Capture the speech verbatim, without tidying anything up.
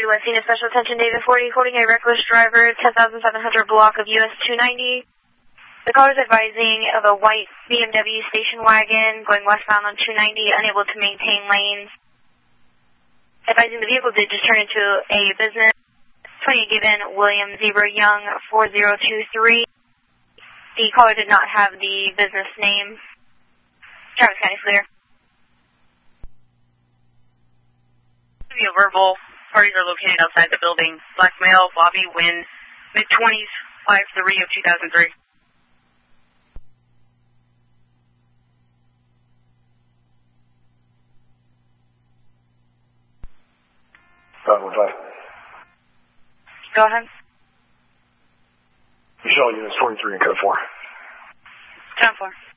West Scene, special attention, David forty, holding a reckless driver, ten thousand seven hundred block of U S two ninety. The caller is advising of a white B M W station wagon going westbound on two ninety, unable to maintain lanes. Advising the vehicle did just turn into a business. twenty given, William Zebra Young, four zero two three. The caller did not have the business name. Travis County clear. Via verbal, parties are located outside the building. Black male, Bobby Wynn, mid twenties, five three of two thousand three. five one five. Go ahead. Michelle, units twenty-three and code four. ten four.